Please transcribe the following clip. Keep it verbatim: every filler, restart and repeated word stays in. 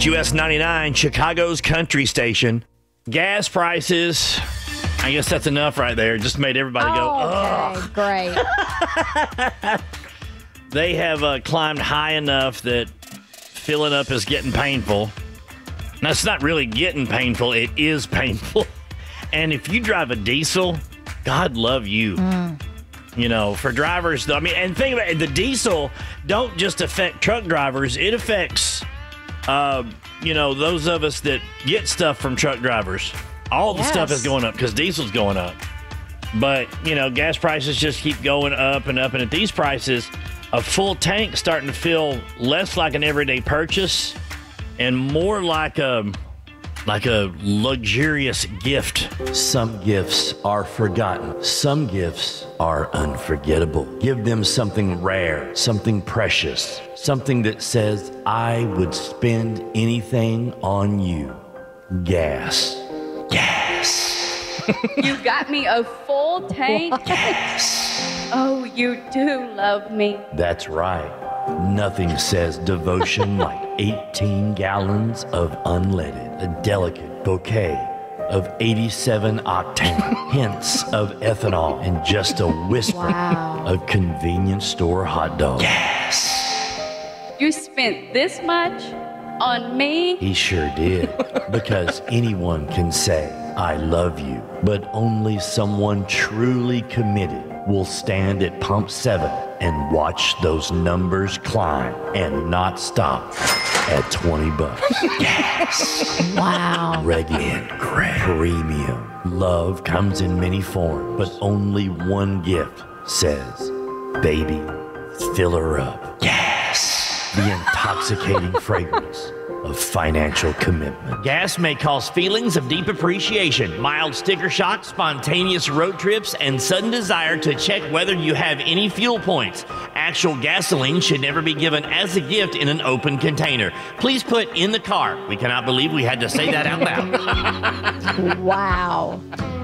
It's U S ninety-nine, Chicago's country station. Gas prices, I guess that's enough right there. Just made everybody go, oh, okay, great. They have uh, climbed high enough that filling up is getting painful. Now, it's not really getting painful. It is painful. And if you drive a diesel, God love you. Mm. You know, for drivers, I mean, and think about it, the diesel don't just affect truck drivers. It affects, uh, you know, those of us that get stuff from truck drivers. All the yes. stuff is going up because diesel's going up. But, you know, gas prices just keep going up and up. And at these prices, a full tank starting to feel less like an everyday purchase and more like a like a luxurious gift. Some gifts are forgotten. Some gifts are unforgettable. Give them something rare, something precious, something that says, I would spend anything on you. Gas. Gas. You got me a full tank? Gas. Oh, you do love me. That's right. Nothing says devotion like eighteen gallons of unleaded, a delicate bouquet of eighty-seven octane, hints of ethanol, and just a whisper wow. of convenience store hot dog. Yes! You spent this much on me? He sure did. Because anyone can say, I love you, but only someone truly committed will stand at pump seven and watch those numbers climb and not stop at twenty bucks. Yes. Wow. Regular, premium. Love comes in many forms, but only one gift says, baby, fill her up. Yes. The intoxicating fragrance of financial commitment. Gas may cause feelings of deep appreciation, mild sticker shock, spontaneous road trips, and sudden desire to check whether you have any fuel points. Actual gasoline should never be given as a gift in an open container. Please put in the car. We cannot believe we had to say that out loud. Wow.